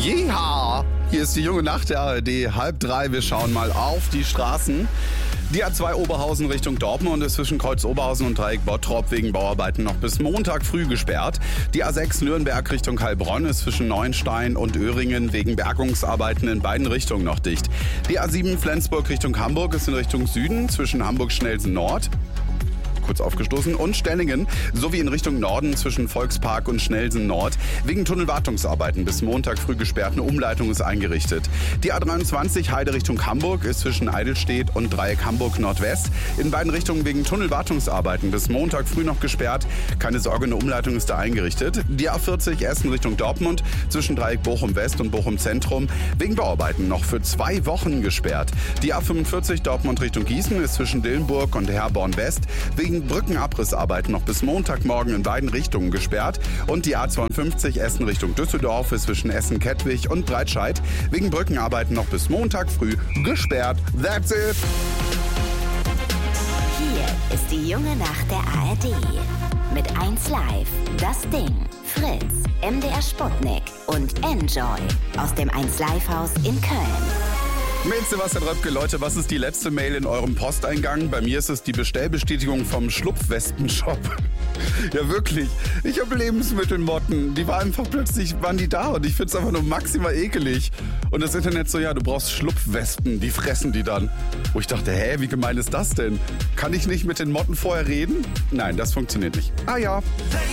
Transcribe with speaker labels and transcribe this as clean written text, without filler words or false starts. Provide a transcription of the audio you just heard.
Speaker 1: Jeha! Hier ist die junge Nacht der ARD, 2:30. Wir schauen mal auf die Straßen. Die A2 Oberhausen Richtung Dortmund ist zwischen Kreuz Oberhausen und Dreieck Bottrop wegen Bauarbeiten noch bis Montag früh gesperrt. Die A6 Nürnberg Richtung Heilbronn ist zwischen Neuenstein und Öhringen wegen Bergungsarbeiten in beiden Richtungen noch dicht. Die A7 Flensburg Richtung Hamburg ist in Richtung Süden zwischen Hamburg-Schnelsen Nord, kurz aufgestoßen, und Stellingen sowie in Richtung Norden zwischen Volkspark und Schnelsen Nord wegen Tunnelwartungsarbeiten bis Montag früh gesperrt. Eine Umleitung ist eingerichtet. Die A23 Heide Richtung Hamburg ist zwischen Eidelstedt und Dreieck Hamburg Nordwest in beiden Richtungen wegen Tunnelwartungsarbeiten bis Montag früh noch gesperrt. Keine Sorge, eine Umleitung ist da eingerichtet. Die A40 Essen Richtung Dortmund zwischen Dreieck Bochum West und Bochum Zentrum wegen Bauarbeiten noch für 2 Wochen gesperrt. Die A45 Dortmund Richtung Gießen ist zwischen Dillenburg und Herborn West wegen Brückenabrissarbeiten noch bis Montagmorgen in beiden Richtungen gesperrt. Und die A52 Essen Richtung Düsseldorf ist zwischen Essen-Kettwig und Breitscheid wegen Brückenarbeiten noch bis Montag früh gesperrt. That's it!
Speaker 2: Hier ist die junge Nacht der ARD. Mit 1Live, Das Ding, Fritz, MDR Sputnik und Enjoy aus dem 1Live-Haus in Köln.
Speaker 1: Mit Sebastian Röpke. Leute, was ist die letzte Mail in eurem Posteingang? Bei mir ist es die Bestellbestätigung vom Schlupfwespen-Shop. Ja, wirklich. Ich habe Lebensmittelmotten. Die waren einfach plötzlich, waren die da und ich finde es einfach nur maximal ekelig. Und das Internet so, ja, du brauchst Schlupfwespen, die fressen die dann. Wo ich dachte, wie gemein ist das denn? Kann ich nicht mit den Motten vorher reden? Nein, das funktioniert nicht. Ah ja.